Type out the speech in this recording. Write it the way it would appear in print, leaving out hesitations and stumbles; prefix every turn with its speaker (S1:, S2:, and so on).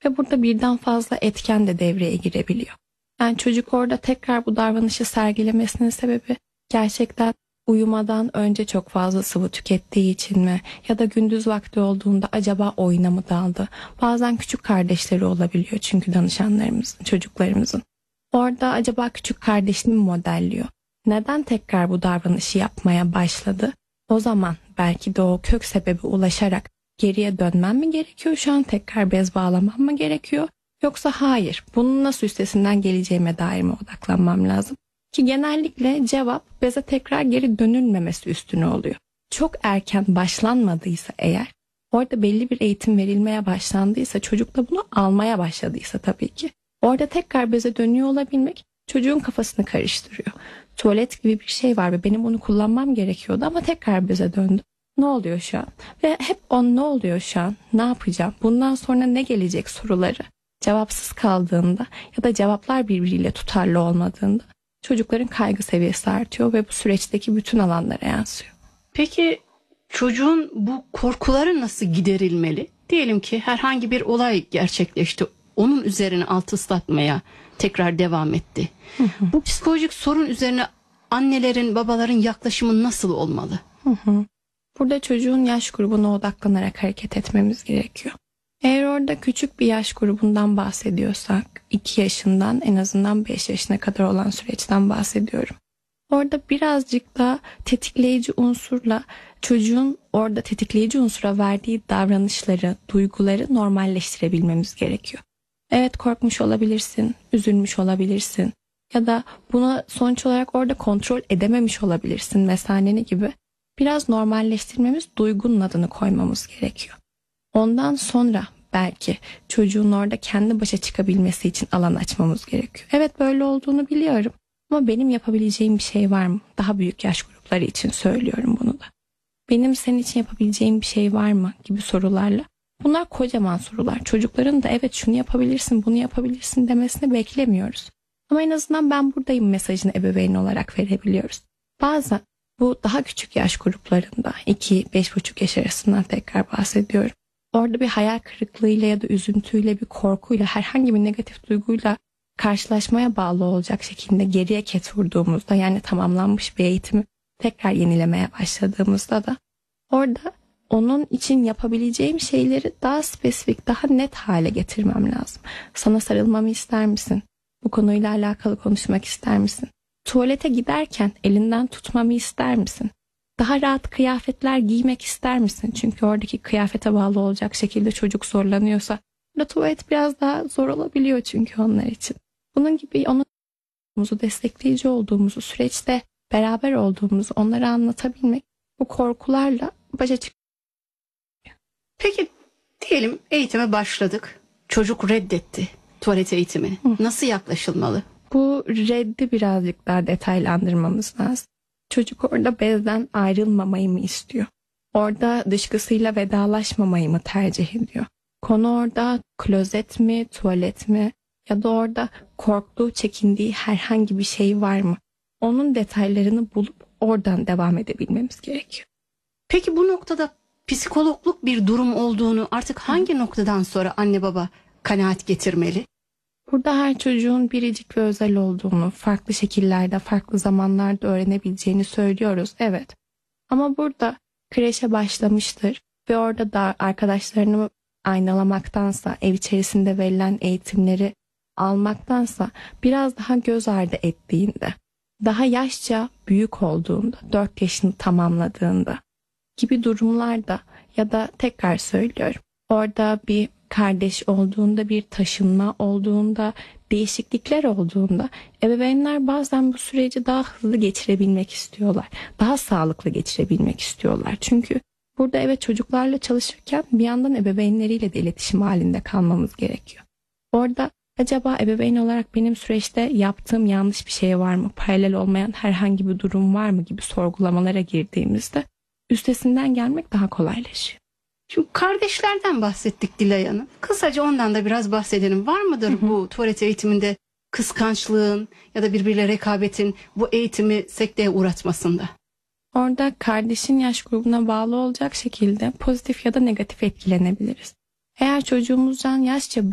S1: Ve burada birden fazla etken de devreye girebiliyor. Yani çocuk orada tekrar bu davranışı sergilemesinin sebebi gerçekten uyumadan önce çok fazla sıvı tükettiği için mi? Ya da gündüz vakti olduğunda acaba oyuna mı daldı? Bazen küçük kardeşleri olabiliyor çünkü danışanlarımızın, çocuklarımızın. Orada acaba küçük kardeşini mi modelliyor? Neden tekrar bu davranışı yapmaya başladı? O zaman belki de o kök sebebe ulaşarak geriye dönmem mi gerekiyor? Şu an tekrar bez bağlamam mı gerekiyor? Yoksa hayır, bunun nasıl üstesinden geleceğime dair mi odaklanmam lazım? Ki genellikle cevap beze tekrar geri dönülmemesi üstüne oluyor. Çok erken başlanmadıysa eğer, orada belli bir eğitim verilmeye başlandıysa, çocuk da bunu almaya başladıysa tabii ki. Orada tekrar beze dönüyor olabilmek çocuğun kafasını karıştırıyor. Tuvalet gibi bir şey var ve benim bunu kullanmam gerekiyordu ama tekrar beze döndüm. Ne oluyor şu an? Ve hep ne oluyor şu an? Ne yapacağım? Bundan sonra ne gelecek soruları cevapsız kaldığında ya da cevaplar birbiriyle tutarlı olmadığında çocukların kaygı seviyesi artıyor ve bu süreçteki bütün alanlara yansıyor.
S2: Peki çocuğun bu korkuları nasıl giderilmeli? Diyelim ki herhangi bir olay gerçekleşti. Onun üzerine alt ıslatmaya tekrar devam etti. Bu psikolojik sorun üzerine annelerin, babaların yaklaşımı nasıl olmalı?
S1: Burada çocuğun yaş grubuna odaklanarak hareket etmemiz gerekiyor. Eğer orada küçük bir yaş grubundan bahsediyorsak, 2 yaşından en azından 5 yaşına kadar olan süreçten bahsediyorum. Orada birazcık da tetikleyici unsurla çocuğun orada tetikleyici unsura verdiği davranışları, duyguları normalleştirebilmemiz gerekiyor. Evet, korkmuş olabilirsin, üzülmüş olabilirsin ya da buna sonuç olarak orada kontrol edememiş olabilirsin vesaire gibi. Biraz normalleştirmemiz, duygunun adını koymamız gerekiyor. Ondan sonra belki çocuğun orada kendi başa çıkabilmesi için alan açmamız gerekiyor. Evet, böyle olduğunu biliyorum ama benim yapabileceğim bir şey var mı? Daha büyük yaş grupları için söylüyorum bunu da. Benim senin için yapabileceğim bir şey var mı gibi sorularla. Bunlar kocaman sorular. Çocukların da evet şunu yapabilirsin, bunu yapabilirsin demesini beklemiyoruz. Ama en azından ben buradayım mesajını ebeveyn olarak verebiliyoruz. Bazen bu daha küçük yaş gruplarında 2-5,5 yaş arasından tekrar bahsediyorum. Orada bir hayal kırıklığıyla ya da üzüntüyle, bir korkuyla, herhangi bir negatif duyguyla karşılaşmaya bağlı olacak şekilde geriye ket vurduğumuzda, yani tamamlanmış bir eğitimi tekrar yenilemeye başladığımızda da orada onun için yapabileceğim şeyleri daha spesifik, daha net hale getirmem lazım. Sana sarılmamı ister misin? Bu konuyla alakalı konuşmak ister misin? Tuvalete giderken elinden tutmamı ister misin? Daha rahat kıyafetler giymek ister misin? Çünkü oradaki kıyafete bağlı olacak şekilde çocuk zorlanıyorsa da tuvalet biraz daha zor olabiliyor çünkü onlar için. Bunun gibi onu destekleyici olduğumuzu, süreçte beraber olduğumuzu onlara anlatabilmek, bu korkularla başa çıkmak.
S2: Peki diyelim eğitime başladık. Çocuk reddetti tuvalet eğitimini. Nasıl yaklaşılmalı?
S1: Bu reddi birazcık daha detaylandırmamız lazım. Çocuk orada bezden ayrılmamayı mı istiyor? Orada dışkısıyla vedalaşmamayı mı tercih ediyor? Konu orada klozet mi, tuvalet mi? Ya da orada korktuğu, çekindiği herhangi bir şey var mı? Onun detaylarını bulup oradan devam edebilmemiz gerekiyor.
S2: Peki bu noktada psikologluk bir durum olduğunu artık hangi noktadan sonra anne baba kanaat getirmeli?
S1: Burada her çocuğun biricik ve özel olduğunu, farklı şekillerde, farklı zamanlarda öğrenebileceğini söylüyoruz, evet. Ama burada kreşe başlamıştır ve orada da arkadaşlarını aynalamaktansa, ev içerisinde verilen eğitimleri almaktansa biraz daha göz ardı ettiğinde, daha yaşça büyük olduğunda, 4 yaşını tamamladığında gibi durumlarda ya da tekrar söylüyorum, orada bir kardeş olduğunda, bir taşınma olduğunda, değişiklikler olduğunda ebeveynler bazen bu süreci daha hızlı geçirebilmek istiyorlar. Daha sağlıklı geçirebilmek istiyorlar. Çünkü burada evet çocuklarla çalışırken bir yandan ebeveynleriyle de iletişim halinde kalmamız gerekiyor. Orada acaba ebeveyn olarak benim süreçte yaptığım yanlış bir şey var mı? Paralel olmayan herhangi bir durum var mı gibi sorgulamalara girdiğimizde üstesinden gelmek daha kolaylaşıyor.
S2: Şimdi kardeşlerden bahsettik Dilay Hanım. Kısaca ondan da biraz bahsedelim. Var mıdır bu tuvalet eğitiminde kıskançlığın ya da birbiriyle rekabetin bu eğitimi sekteye uğratmasında?
S1: Orada kardeşin yaş grubuna bağlı olacak şekilde pozitif ya da negatif etkilenebiliriz. Eğer çocuğumuzdan yaşça